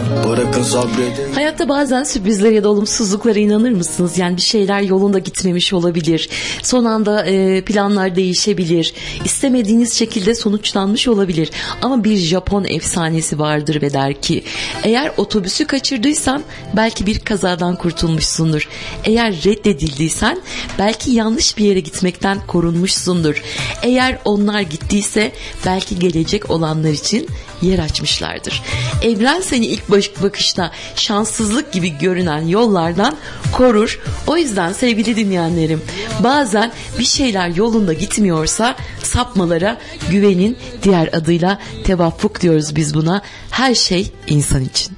Bırakın sabredin. Hayatta bazen sürprizlere ya da olumsuzluklara inanır mısınız? Yani bir şeyler yolunda gitmemiş olabilir. Son anda planlar değişebilir. İstemediğiniz şekilde sonuçlanmış olabilir. Ama bir Japon efsanesi vardır ve der ki, eğer otobüsü kaçırdıysan belki bir kazadan kurtulmuşsundur. Eğer reddedildiysen belki yanlış bir yere gitmekten korunmuşsundur. Eğer onlar gittiyse belki gelecek olanlar için yer açmışlardır. Evren seni ilk bakışta şanssızlık gibi görünen yollardan korur. O yüzden sevgili dinleyenlerim, bazen bir şeyler yolunda gitmiyorsa sapmalara güvenin, diğer adıyla tevaffuk diyoruz biz buna. Her şey insan için.